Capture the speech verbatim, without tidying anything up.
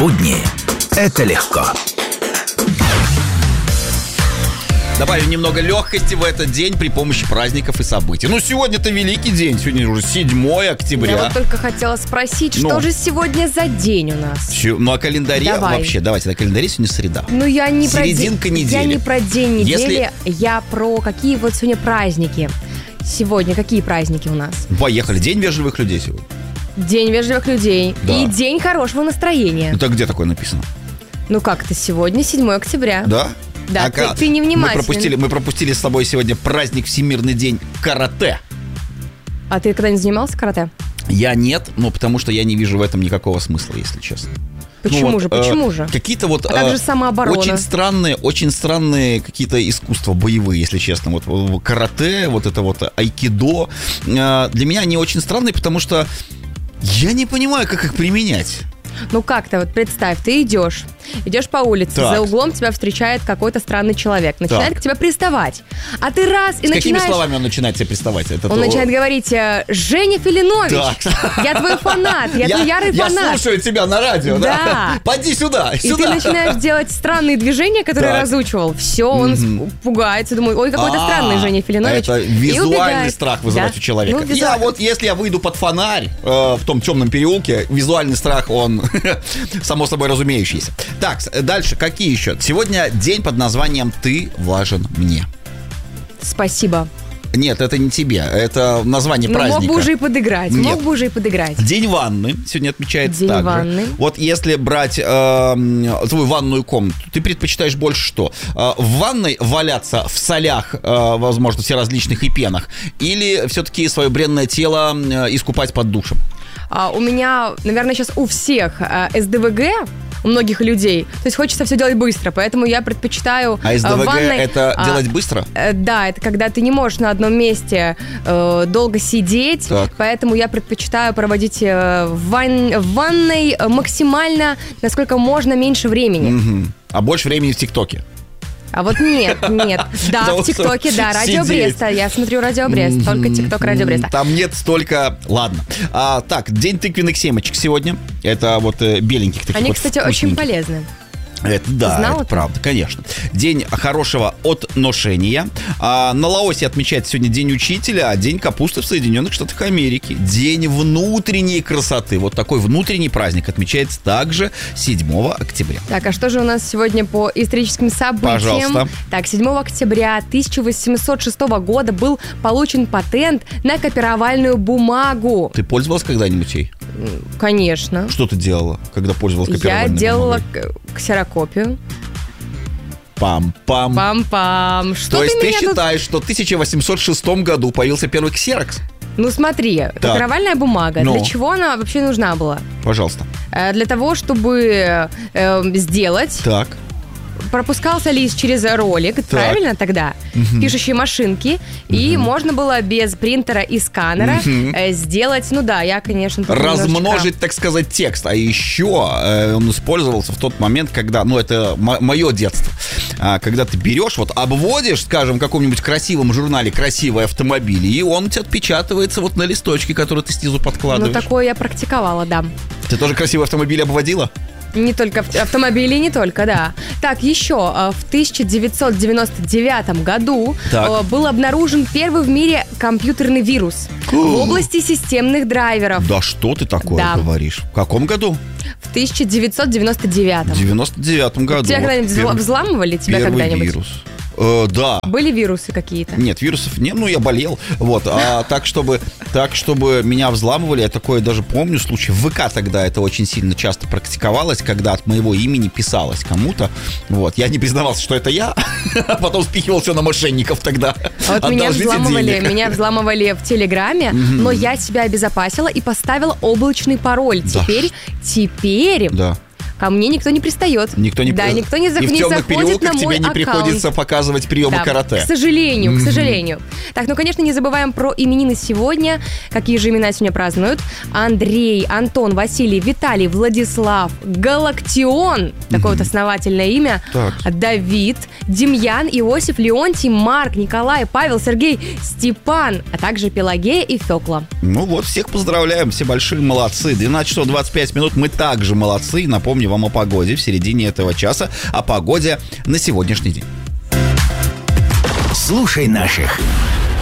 Будни – это легко. Добавим немного легкости в этот день при помощи праздников и событий. Ну, сегодня-то великий день. Сегодня уже седьмое октября. Я вот только хотела спросить, что ну, же сегодня за день у нас? Ну, о календаре Давай. вообще. Давайте, на календаре сегодня среда. Ну, я не Серединка про день, недели. Я не про день недели, Если... я про какие вот сегодня праздники. Сегодня какие праздники у нас? Поехали. День вежливых людей сегодня. День вежливых людей. Да. И день хорошего настроения. Ну, так где такое написано? Ну, как-то сегодня седьмое октября. Да? Да, а ты, ты невнимателен. Мы пропустили, мы пропустили с тобой сегодня праздник Всемирный день карате. А ты когда-нибудь занимался карате? Я нет, но потому что я не вижу в этом никакого смысла, если честно. Почему ну, вот, же, почему э, же? Какие-то вот... А как э, же самооборона? Очень странные, очень странные какие-то искусства боевые, если честно. Вот карате, вот это вот айкидо. Э, для меня они очень странные, потому что я не понимаю, как их применять. Ну как-то вот представь, ты идешь, идешь по улице, так. за углом тебя встречает какой-то странный человек, начинает так. к тебе приставать, а ты раз и С начинаешь... какими словами он начинает тебе приставать? Это он то... начинает говорить: Женя Филинович, так. я твой фанат, я, я твой ярый я фанат. Я слушаю тебя на радио, да? Да. Поди сюда, И сюда. ты начинаешь делать странные движения, которые так. разучивал. Все, он mm-hmm. пугается, думает: ой, какой-то А-а-а. странный Женя Филинович. Это визуальный страх вызывать да? у человека. Ну, визу... Я вот, если я выйду под фонарь э, в том темном переулке, визуальный страх, он само собой разумеющийся. Так, дальше, какие еще? Сегодня день под названием «Ты важен мне». Спасибо. Нет, это не тебе, это название ну, праздника. Мог бы уже и подыграть, Нет. мог бы уже и подыграть. День ванны сегодня отмечается День также. ванны. Вот если брать э, твою ванную комнату, ты предпочитаешь больше что? Э, в ванной валяться в солях, э, возможно, всеразличных и пенах, или все-таки свое бренное тело э, искупать под душем? А, у меня, наверное, сейчас у всех э, эс дэ вэ гэ, у многих людей. То есть хочется все делать быстро, поэтому я предпочитаю А эс дэ вэ гэ ванной, это а, делать быстро? Э, да, это когда ты не можешь на одном месте э, долго сидеть, так. поэтому я предпочитаю проводить э, в, ван- в ванной максимально, насколько можно, меньше времени. Угу. А больше времени в ТикТоке? А вот нет, нет. Да, в ТикТоке, да, Радио Бреста. Я смотрю Радио Брест, только ТикТок Радио Бреста. Там нет столько... Ладно. А, так, день тыквенных семечек сегодня. Это вот э, беленьких таких Они, вот кстати, очень полезны. Это да, Знал это это? правда, конечно. День хорошего отношения. А, на Лаосе отмечается сегодня День учителя, а День капусты в Соединенных Штатах Америки. День внутренней красоты. Вот такой внутренний праздник отмечается также седьмого октября. Так, а что же у нас сегодня по историческим событиям? Пожалуйста. Так, седьмого октября тысяча восемьсот шестого года был получен патент на копировальную бумагу. Ты пользовалась когда-нибудь ей? Конечно. Что ты делала, когда пользовалась копировальной Я делала бумагой? к- ксерокопию. Пам-пам. Пам-пам. Что То есть ты меня тут- считаешь, что в тысяча восемьсот шестом году появился первый ксерокс? Ну смотри, копировальная бумага, Ну. для чего она вообще нужна была? Пожалуйста. Э, Для того, чтобы э, сделать... Так. Пропускался лист через ролик, правильно тогда? Мгм. Пишущие машинки. И можно было без принтера и сканера Мгм. э, сделать, ну да, я, конечно... тут Размножить, немножечко- так сказать, текст. А еще э, он использовался в тот момент, когда, ну, это мое детство, а, когда ты берешь, вот обводишь, скажем, в каком-нибудь красивом журнале красивый автомобиль, и он у тебя отпечатывается вот на листочке, который ты снизу Ну, подкладываешь. такое я практиковала, да. Ты тоже красивый автомобиль обводила? Не только ав- автомобили, не только, да. Так, еще э, в тысяча девятьсот девяносто девятом году Так. э, был обнаружен первый в мире компьютерный вирус в области системных драйверов. Да что ты такое Да. говоришь? В каком году? В тысяча девятьсот девяносто девятом. В девяносто девятом году. Тебя Вот когда-нибудь взла- первый- взламывали? Тебя первый когда-нибудь? вирус. Э, да. Были вирусы какие-то? Нет, вирусов нет, ну я болел, вот, а так чтобы, так, чтобы меня взламывали, я такое даже помню случай, в ВК тогда это очень сильно часто практиковалось, когда от моего имени писалось кому-то, вот, я не признавался, что это я, а потом спихивал все на мошенников тогда. А вот меня Одолжите взламывали, денег. меня взламывали в Телеграме, но я себя обезопасила и поставила облачный пароль. Да. Теперь, теперь Да. ко мне никто не пристает. Никто не, да, никто не, за- и в не темных заходит переулках на мой тебе не аккаунт. приходится показывать приемы Да, карате. к сожалению, к сожалению. Так, ну, конечно, не забываем про именины сегодня. Какие же имена сегодня празднуют? Андрей, Антон, Василий, Виталий, Владислав, Галактион, такое вот основательное имя, Так. Давид, Демьян, Иосиф, Леонтий, Марк, Николай, Павел, Сергей, Степан, а также Пелагея и Фёкла. Ну вот, всех поздравляем, все большие молодцы. двенадцать часов двадцать пять минут, мы также молодцы. Напомню, напомню вам о погоде в середине этого часа, о погоде на сегодняшний день. Слушай наших.